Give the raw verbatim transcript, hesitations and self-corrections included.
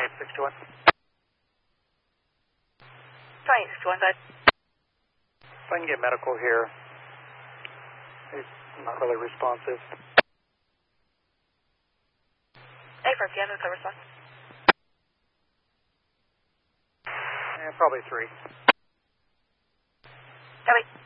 six two one. twenty six two one, bud. If I can get medical here, he's not really responsive. Hey, first, you have a response? Yeah, probably three. Copy.